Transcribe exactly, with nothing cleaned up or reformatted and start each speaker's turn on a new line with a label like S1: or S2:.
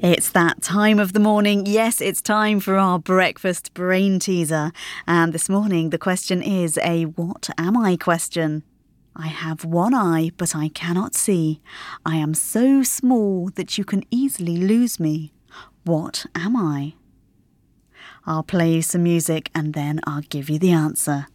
S1: It's that time of the morning. Yes, it's time for our breakfast brain teaser. And this morning, the question is a what am I question. I have one eye, but I cannot see. I am so small that you can easily lose me. What am I? I'll play you some music and then I'll give you the answer.